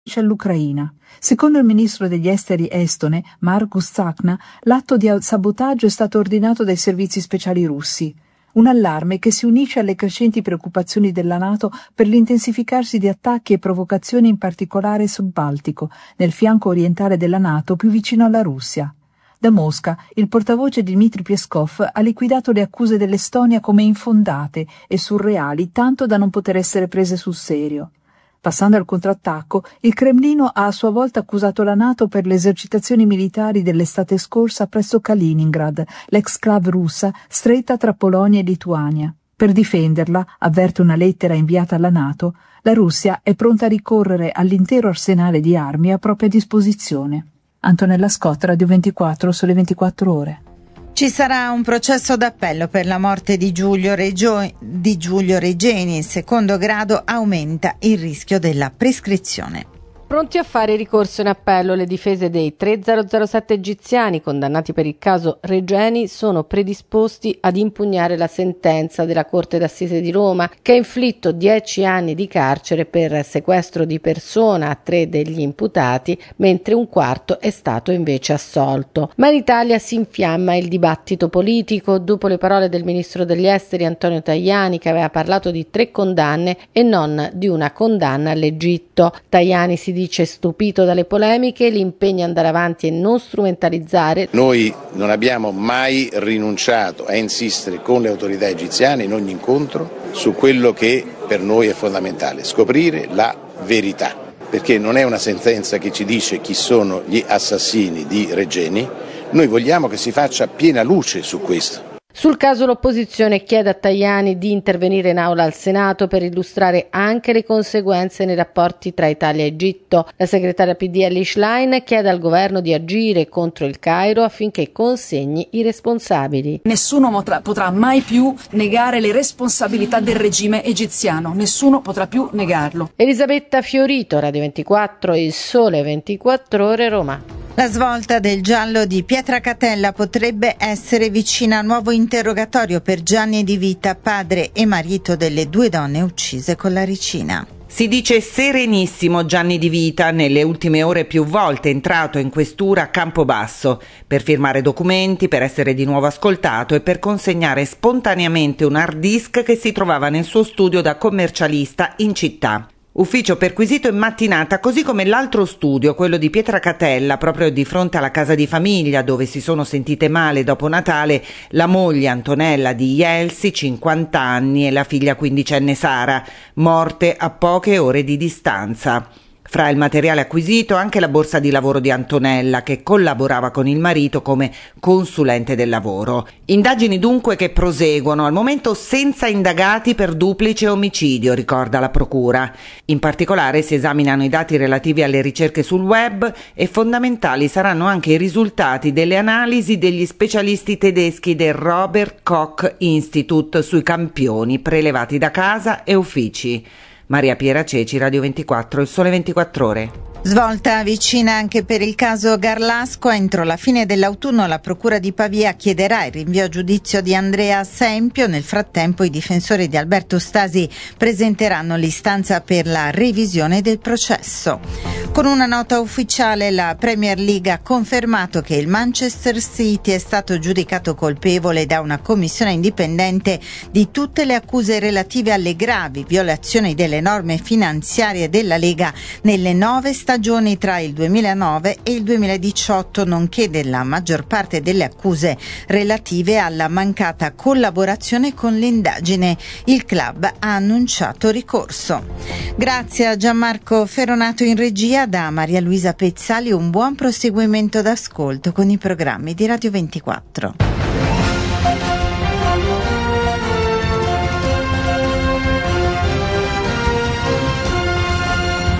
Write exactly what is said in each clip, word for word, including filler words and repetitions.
all'Ucraina. Secondo il ministro degli esteri estone, Margus Tsahkna, l'atto di sabotaggio è stato ordinato dai servizi speciali russi. Un allarme che si unisce alle crescenti preoccupazioni della NATO per l'intensificarsi di attacchi e provocazioni, in particolare sul Baltico, nel fianco orientale della NATO più vicino alla Russia. Da Mosca, il portavoce Dmitry Peskov ha liquidato le accuse dell'Estonia come infondate e surreali, tanto da non poter essere prese sul serio. Passando al contrattacco, il Cremlino ha a sua volta accusato la NATO per le esercitazioni militari dell'estate scorsa presso Kaliningrad, l'ex-clave russa stretta tra Polonia e Lituania. Per difenderla, avverte una lettera inviata alla NATO, la Russia è pronta a ricorrere all'intero arsenale di armi a propria disposizione. Antonella Scott, Radio ventiquattro, Sole ventiquattro Ore. Ci sarà un processo d'appello per la morte di Giulio, Regio- di Giulio Regeni. Il secondo grado aumenta il rischio della prescrizione. Pronti a fare ricorso in appello, le difese dei tre zero zero sette egiziani condannati per il caso Regeni sono predisposti ad impugnare la sentenza della Corte d'Assise di Roma, che ha inflitto dieci anni di carcere per sequestro di persona a tre degli imputati, mentre un quarto è stato invece assolto. Ma in Italia si infiamma il dibattito politico dopo le parole del ministro degli esteri Antonio Tajani, che aveva parlato di tre condanne e non di una condanna all'Egitto. Tajani si dice stupito dalle polemiche, li impegna ad andare avanti e non strumentalizzare. Noi non abbiamo mai rinunciato a insistere con le autorità egiziane in ogni incontro su quello che per noi è fondamentale, scoprire la verità, perché non è una sentenza che ci dice chi sono gli assassini di Regeni, noi vogliamo che si faccia piena luce su questo. Sul caso l'opposizione chiede a Tajani di intervenire in aula al Senato per illustrare anche le conseguenze nei rapporti tra Italia e Egitto. La segretaria P D Elly Schlein chiede al governo di agire contro il Cairo affinché consegni i responsabili. Nessuno potrà, potrà mai più negare le responsabilità del regime egiziano, nessuno potrà più negarlo. Elisabetta Fiorito, Radio ventiquattro, Il Sole ventiquattro Ore, Roma. La svolta del giallo di Pietracatella potrebbe essere vicina a nuovo interrogatorio per Gianni Di Vita, padre e marito delle due donne uccise con la ricina. Si dice serenissimo Gianni Di Vita, nelle ultime ore più volte entrato in questura a Campobasso per firmare documenti, per essere di nuovo ascoltato e per consegnare spontaneamente un hard disk che si trovava nel suo studio da commercialista in città. Ufficio perquisito in mattinata, così come l'altro studio, quello di Pietracatella, proprio di fronte alla casa di famiglia dove si sono sentite male dopo Natale la moglie Antonella di Ielsi, cinquanta anni, e la figlia quindicenne Sara, morte a poche ore di distanza. Fra il materiale acquisito anche la borsa di lavoro di Antonella, che collaborava con il marito come consulente del lavoro. Indagini dunque che proseguono, al momento senza indagati per duplice omicidio, ricorda la procura. In particolare si esaminano i dati relativi alle ricerche sul web e fondamentali saranno anche i risultati delle analisi degli specialisti tedeschi del Robert Koch Institute sui campioni prelevati da casa e uffici. Maria Piera Ceci, Radio ventiquattro, Il Sole ventiquattro Ore. Svolta vicina anche per il caso Garlasco. Entro la fine dell'autunno la Procura di Pavia chiederà il rinvio a giudizio di Andrea Sempio. Nel frattempo i difensori di Alberto Stasi presenteranno l'istanza per la revisione del processo. Con una nota ufficiale la Premier League ha confermato che il Manchester City è stato giudicato colpevole da una commissione indipendente di tutte le accuse relative alle gravi violazioni delle norme finanziarie della Lega nelle nove stagioni tra il duemilanove e il duemiladiciotto, nonché della maggior parte delle accuse relative alla mancata collaborazione con l'indagine. Il club ha annunciato ricorso. Grazie a Gianmarco Feronato in regia, da Maria Luisa Pezzali un buon proseguimento d'ascolto con i programmi di Radio ventiquattro.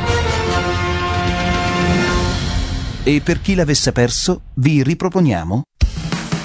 E per chi l'avesse perso, vi riproponiamo